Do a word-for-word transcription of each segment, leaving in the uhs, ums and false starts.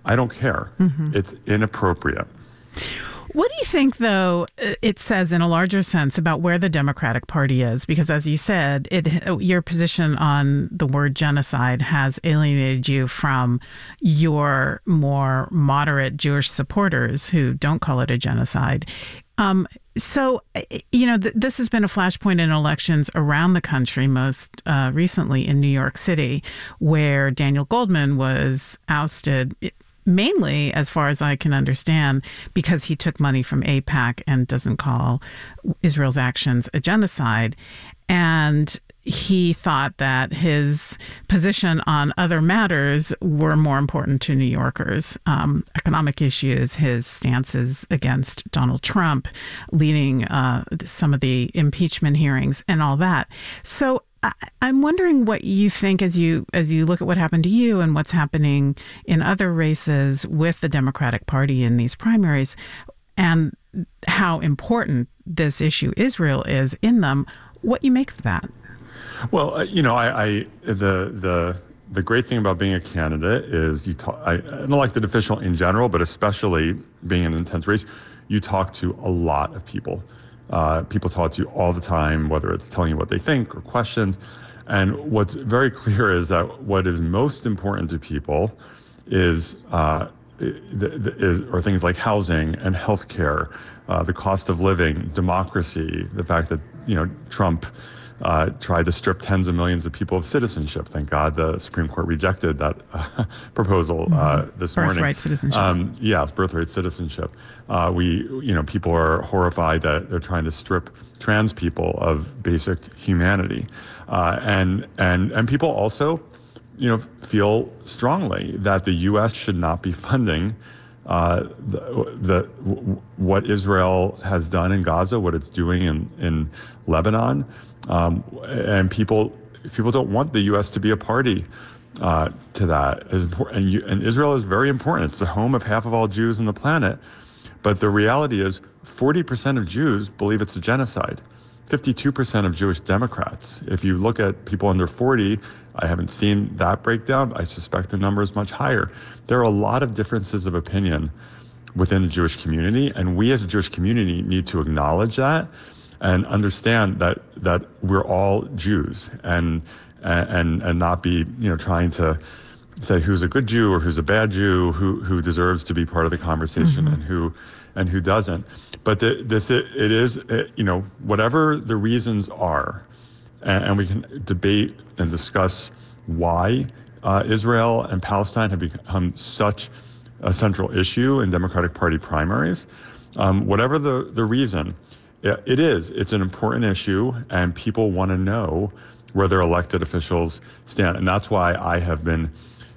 I don't care. Mm-hmm. It's inappropriate. What do you think, though, it says in a larger sense about where the Democratic Party is? Because, as you said, it, your position on the word genocide has alienated you from your more moderate Jewish supporters who don't call it a genocide. Um, so, you know, th- this has been a flashpoint in elections around the country, most uh, recently in New York City, where Daniel Goldman was ousted, mainly, as far as I can understand, because he took money from AIPAC and doesn't call Israel's actions a genocide. And he thought that his position on other matters were more important to New Yorkers. Um, economic issues, his stances against Donald Trump, leading uh, some of the impeachment hearings and all that. So I, I'm wondering what you think as you as you look at what happened to you and what's happening in other races with the Democratic Party in these primaries, and how important this issue Israel is in them. What you make of that? Well, uh, you know, I, I the the the great thing about being a candidate is you talk. I, an elected official in general, but especially being in an intense race, you talk to a lot of people. Uh, people talk to you all the time, whether it's telling you what they think or questions. And what's very clear is that what is most important to people is, uh, the, the, is are things like housing and healthcare, uh, the cost of living, democracy, the fact that you know Trump uh, tried to strip tens of millions of people of citizenship. Thank God the Supreme Court rejected that uh, proposal uh, this birthright morning. Birthright citizenship. Um, yeah, birthright citizenship. Uh, we, you know, people are horrified that they're trying to strip trans people of basic humanity, uh, and and and people also, you know, feel strongly that the U S should not be funding uh, the, the w- what Israel has done in Gaza, what it's doing in in Lebanon. Um, and people people don't want the U S to be a party uh, to that. And, you, and Israel is very important. It's the home of half of all Jews on the planet. But the reality is forty percent of Jews believe it's a genocide. fifty-two percent of Jewish Democrats. If you look at people under forty, I haven't seen that breakdown. I suspect the number is much higher. There are a lot of differences of opinion within the Jewish community. And we as a Jewish community need to acknowledge that and understand that that we're all Jews, and and and not be you know trying to say who's a good Jew or who's a bad Jew, who who deserves to be part of the conversation, mm-hmm. and who and who doesn't. But the, this it, it is it, you know whatever the reasons are, and, and we can debate and discuss why uh, Israel and Palestine have become such a central issue in Democratic Party primaries. Um, whatever the the reason. Yeah, it is. It's an important issue, and people want to know where their elected officials stand. And that's why I have been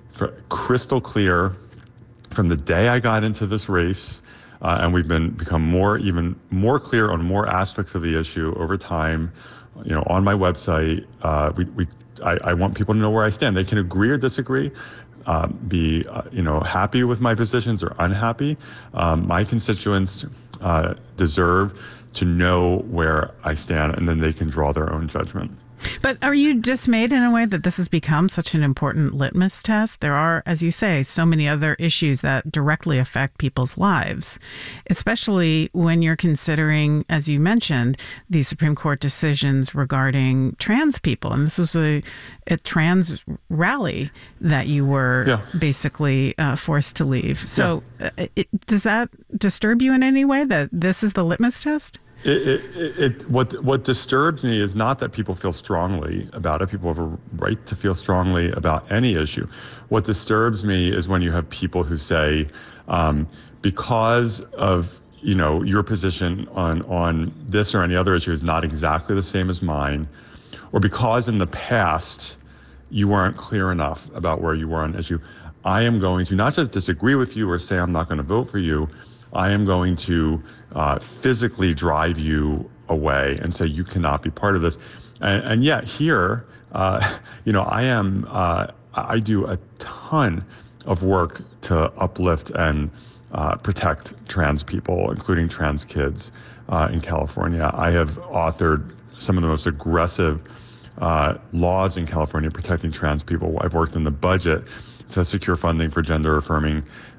crystal clear from the day I got into this race, uh, and we've been become more, even more clear on more aspects of the issue over time. You know, on my website, uh, we, we I, I want people to know where I stand. They can agree or disagree, uh, be uh, you know happy with my positions or unhappy. Um, my constituents uh, deserve to know where I stand, and then they can draw their own judgment. But are you dismayed in a way that this has become such an important litmus test? There are, as you say, so many other issues that directly affect people's lives, especially when you're considering, as you mentioned, the Supreme Court decisions regarding trans people. And this was a, a trans rally that you were yeah. basically uh, forced to leave. So yeah. uh, it, does that disturb you in any way, that this is the litmus test? It, it, it, what what disturbs me is not that people feel strongly about it. People have a right to feel strongly about any issue. What disturbs me is when you have people who say, um, because of you know your position on on this or any other issue is not exactly the same as mine, or because in the past you weren't clear enough about where you were on an issue, I am going to not just disagree with you or say I'm not going to vote for you. I am going to uh, physically drive you away and say you cannot be part of this. And, and yet here, uh, you know, I am, uh, I do a ton of work to uplift and uh, protect trans people, including trans kids uh, in California. I have authored some of the most aggressive uh, laws in California protecting trans people. I've worked in the budget to secure funding for gender affirming